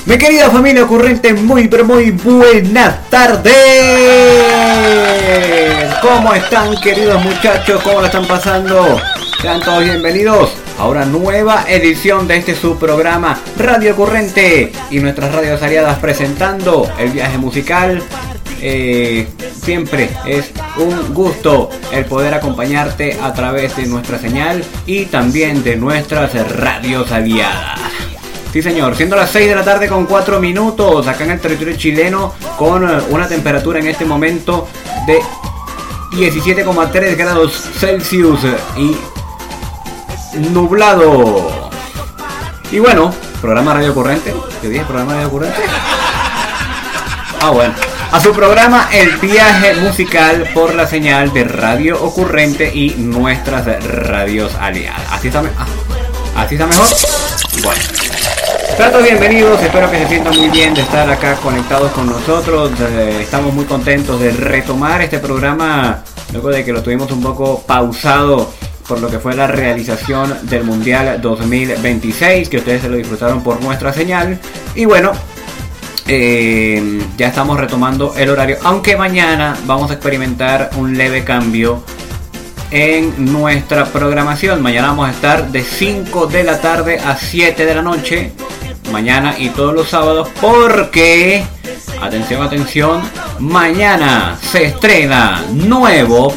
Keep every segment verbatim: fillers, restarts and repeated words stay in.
Mi querida familia ocurrente, muy pero muy buenas tardes. ¿Cómo están, queridos muchachos? ¿Cómo la están pasando? Sean todos bienvenidos a una nueva edición de este subprograma Radio Ocurrente y nuestras radios aliadas presentando el viaje musical. Eh, siempre es un gusto el poder acompañarte a través de nuestra señal y también de nuestras radios aliadas. Sí, señor, siendo las seis de la tarde con cuatro minutos acá en el territorio chileno, con una temperatura en este momento de diecisiete coma tres grados Celsius y nublado. Y bueno, programa Radio Ocurrente. ¿Qué dije? ¿Programa Radio Ocurrente? Ah, bueno. A su programa El Viaje Musical por la señal de Radio Ocurrente y nuestras radios aliadas. ¿Así está, me- ah, ¿así está mejor? Bueno. Tratos bienvenidos, espero que se sientan muy bien de estar acá conectados con nosotros. Eh, estamos muy contentos de retomar este programa luego de que lo tuvimos un poco pausado por lo que fue la realización del Mundial dos mil veintiséis, que ustedes se lo disfrutaron por nuestra señal. Y bueno, eh, ya estamos retomando el horario, aunque mañana vamos a experimentar un leve cambio en nuestra programación. Mañana vamos a estar de cinco de la tarde a siete de la noche, mañana y todos los sábados, porque, atención, atención, mañana se estrena nuevo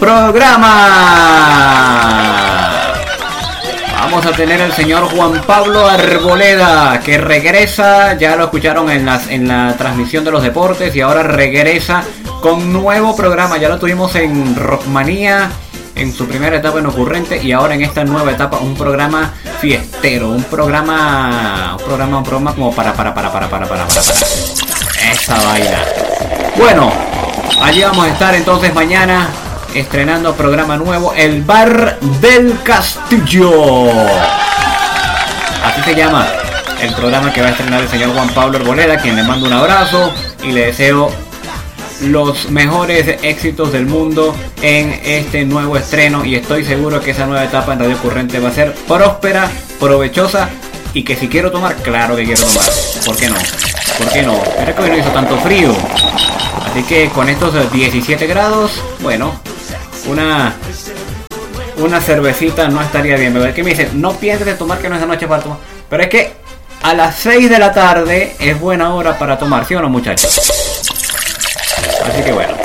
programa. Vamos a tener al señor Juan Pablo Arboleda, que regresa, ya lo escucharon en, las, en la transmisión de los deportes, y ahora regresa con nuevo programa. Ya lo tuvimos en Rockmanía, en su primera etapa en Ocurrente, y ahora en esta nueva etapa un programa fiestero, un programa, un programa, un programa como para, para, para, para, para, para, para, para. Esa vaina. Bueno, allí vamos a estar entonces mañana estrenando programa nuevo, El Bar del Castillo. Así se llama el programa que va a estrenar el señor Juan Pablo Arboleda, quien le mando un abrazo y le deseo los mejores éxitos del mundo en este nuevo estreno, y estoy seguro que esa nueva etapa en Radio Ocurrente va a ser próspera, provechosa, y que si quiero tomar, claro que quiero tomar. ¿Por qué no? ¿Por qué no? Pero que hoy no hizo tanto frío, así que con estos diecisiete grados, bueno, una una cervecita no estaría bien. ¿Verdad? Que me dicen, no pienses de tomar, que no es de noche para tomar. Pero es que a las seis de la tarde es buena hora para tomar, ¿sí o no, muchachos? Así que bueno.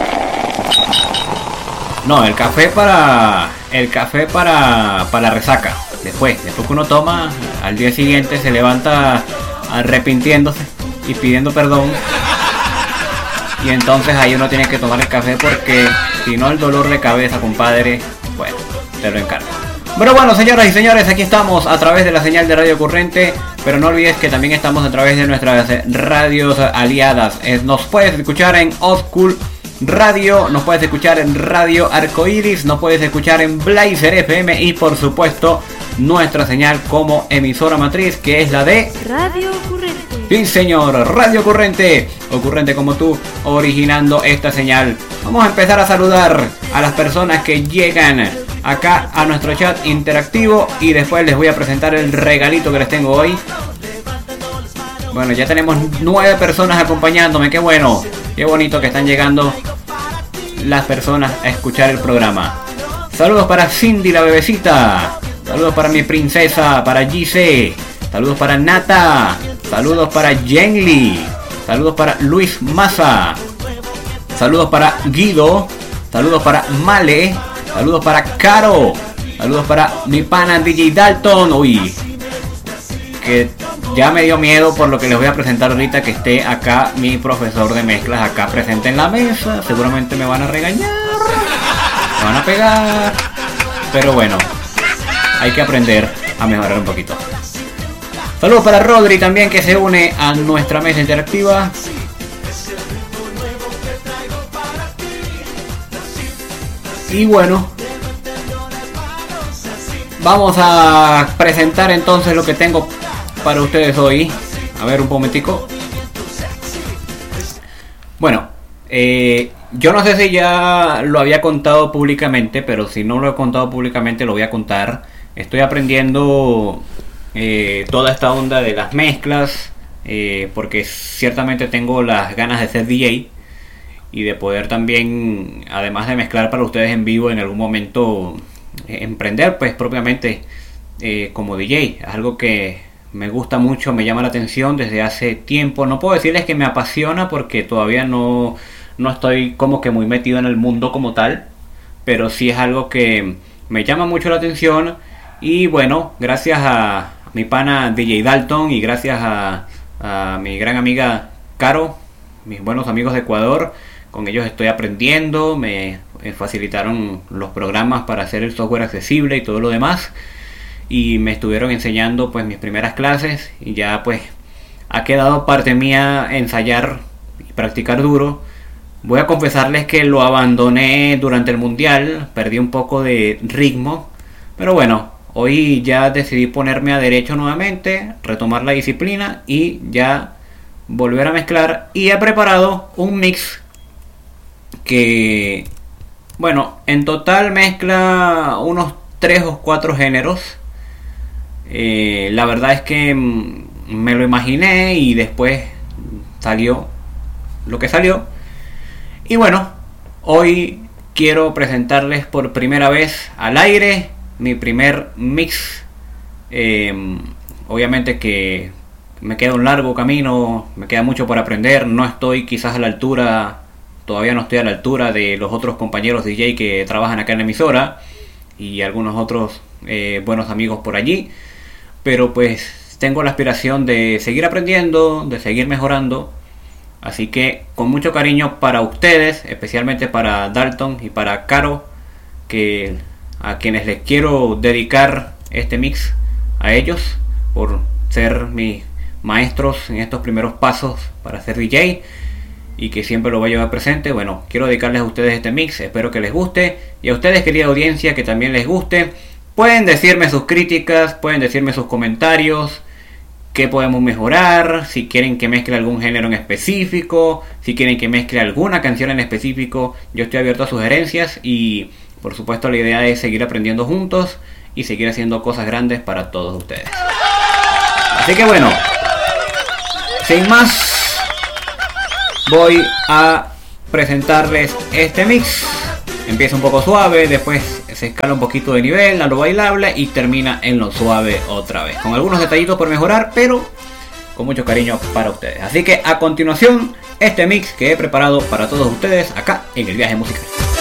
No, el café para. El café para. Para la resaca. Después, después que uno toma, al día siguiente se levanta arrepintiéndose y pidiendo perdón. Y entonces ahí uno tiene que tomar el café, porque si no, el dolor de cabeza, compadre, bueno, te lo encargo. Pero bueno, señoras y señores, aquí estamos a través de la señal de Radio Ocurrente, pero no olvides que también estamos a través de nuestras radios aliadas. Nos puedes escuchar en Old School Radio, nos puedes escuchar en Radio Arcoiris, nos puedes escuchar en Blazer F M y por supuesto nuestra señal como emisora matriz, que es la de Radio Ocurrente. Sí, señor, Radio Ocurrente, ocurrente como tú, originando esta señal. Vamos a empezar a saludar a las personas que llegan acá a nuestro chat interactivo, y después les voy a presentar el regalito que les tengo hoy. Bueno, ya tenemos nueve personas acompañándome, qué bueno, qué bonito que están llegando las personas a escuchar el programa. Saludos para Cindy la bebecita, saludos para mi princesa, para Gise, saludos para Nata, saludos para Jenly, saludos para Luis Maza, saludos para Guido, saludos para Male, saludos para Caro, saludos para mi pana D J Dalton. Uy, que ya me dio miedo por lo que les voy a presentar ahorita, que esté acá mi profesor de mezclas acá presente en la mesa. Seguramente me van a regañar, me van a pegar, pero bueno, hay que aprender a mejorar un poquito. Saludos para Rodri también, que se une a nuestra mesa interactiva. Y bueno, vamos a presentar entonces lo que tengo para ustedes hoy. A ver, un momentico. Bueno, eh, yo no sé si ya lo había contado públicamente, pero si no lo he contado públicamente lo voy a contar. Estoy aprendiendo eh, toda esta onda de las mezclas, eh, porque ciertamente tengo las ganas de ser D J y de poder también, además de mezclar para ustedes en vivo, en algún momento eh, emprender pues propiamente eh, como D J. Es algo que me gusta mucho, me llama la atención desde hace tiempo. No puedo decirles que me apasiona porque todavía no, no estoy como que muy metido en el mundo como tal, pero sí es algo que me llama mucho la atención. Y bueno, gracias a mi pana D J Dalton y gracias a, a mi gran amiga Caro, mis buenos amigos de Ecuador, con ellos estoy aprendiendo, me facilitaron los programas para hacer el software accesible y todo lo demás, y me estuvieron enseñando pues mis primeras clases, y ya pues ha quedado parte mía ensayar y practicar duro. Voy a confesarles que lo abandoné durante el mundial, perdí un poco de ritmo, pero bueno, hoy ya decidí ponerme a derecho nuevamente, retomar la disciplina y ya volver a mezclar, y he preparado un mix que, bueno, en total mezcla unos tres o cuatro géneros. Eh, la verdad es que me lo imaginé y después salió lo que salió. Y bueno, hoy quiero presentarles por primera vez al aire mi primer mix. Eh, obviamente que me queda un largo camino, me queda mucho por aprender. No estoy quizás a la altura, todavía no estoy a la altura de los otros compañeros D J que trabajan acá en la emisora y algunos otros eh, buenos amigos por allí. Pero pues tengo la aspiración de seguir aprendiendo, de seguir mejorando. Así que con mucho cariño para ustedes, especialmente para Dalton y para Caro, que a quienes les quiero dedicar este mix, a ellos por ser mis maestros en estos primeros pasos para ser D J y que siempre lo voy a llevar presente. Bueno, quiero dedicarles a ustedes este mix, espero que les guste, y a ustedes, querida audiencia, que también les guste. Pueden decirme sus críticas, pueden decirme sus comentarios, qué podemos mejorar, si quieren que mezcle algún género en específico, si quieren que mezcle alguna canción en específico. Yo estoy abierto a sugerencias y por supuesto la idea es seguir aprendiendo juntos y seguir haciendo cosas grandes para todos ustedes. Así que bueno, sin más, voy a presentarles este mix. Empieza un poco suave, después se escala un poquito de nivel a lo bailable y termina en lo suave otra vez, con algunos detallitos por mejorar, pero con mucho cariño para ustedes. Así que a continuación, este mix que he preparado para todos ustedes acá en El Viaje Musical.